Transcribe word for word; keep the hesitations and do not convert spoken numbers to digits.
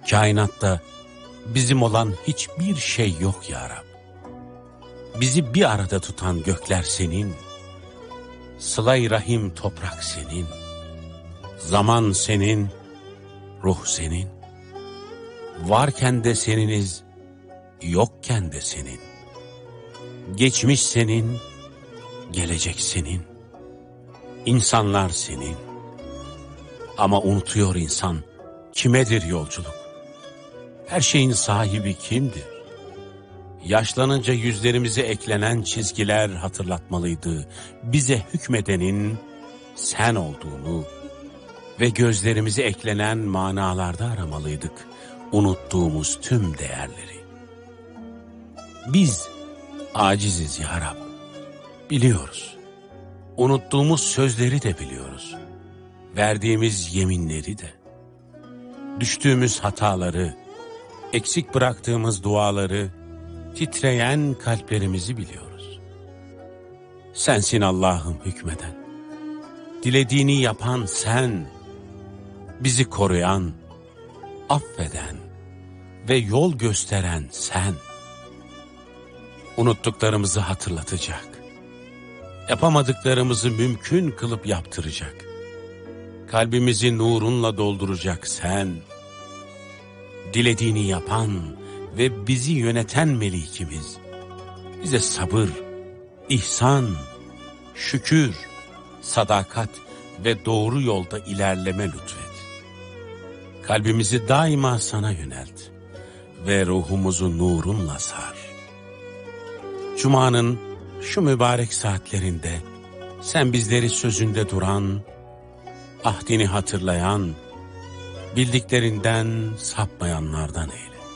Kainatta bizim olan hiçbir şey yok ya Rab. Bizi bir arada tutan gökler senin, sıla-i rahim toprak senin, zaman senin, ruh senin. Varken de seniniz, yokken de senin. Geçmiş senin, gelecek senin. İnsanlar senin. Ama unutuyor insan, kimedir yolculuk? Her şeyin sahibi kimdir? Yaşlanınca yüzlerimize eklenen çizgiler hatırlatmalıydı bize hükmedenin sen olduğunu ve gözlerimize eklenen manalarda aramalıydık unuttuğumuz tüm değerleri. Biz aciziz ya Rab, biliyoruz. Unuttuğumuz sözleri de biliyoruz. Verdiğimiz yeminleri de. Düştüğümüz hataları, eksik bıraktığımız duaları, titreyen kalplerimizi biliyoruz. Sensin Allah'ım hükmeden. Dilediğini yapan sen, bizi koruyan, affeden ve yol gösteren sen. Unuttuklarımızı hatırlatacak, yapamadıklarımızı mümkün kılıp yaptıracak, kalbimizi nurunla dolduracak sen, dilediğini yapan ve bizi yöneten melikimiz, bize sabır, ihsan, şükür, sadakat ve doğru yolda ilerleme lütfet. Kalbimizi daima sana yönelt ve ruhumuzu nurunla sar. Cuma'nın şu mübarek saatlerinde sen bizleri sözünde duran, ahdini hatırlayan, bildiklerinden sapmayanlardan eyle.